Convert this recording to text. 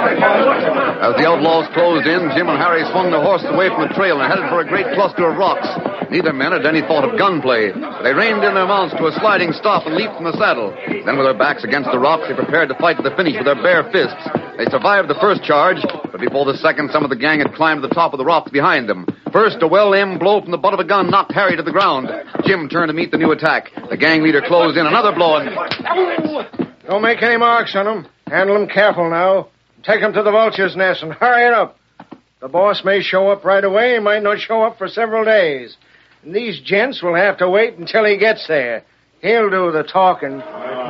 As the outlaws closed in, Jim and Harry swung their horses away from the trail and headed for a great cluster of rocks. Neither man had any thought of gunplay. They reined in their mounts to a sliding stop and leaped from the saddle. Then, with their backs against the rocks, they prepared to fight to the finish with their bare fists. They survived the first charge, but before the second, some of the gang had climbed to the top of the rocks behind them. First, a well-aimed blow from the butt of a gun knocked Harry to the ground. Jim turned to meet the new attack. The gang leader closed in. Another blow and... Don't make any marks on them. Handle them careful now. Take them to the vulture's nest and hurry it up. The boss may show up right away. He might not show up for several days. And these gents will have to wait until he gets there. He'll do the talking.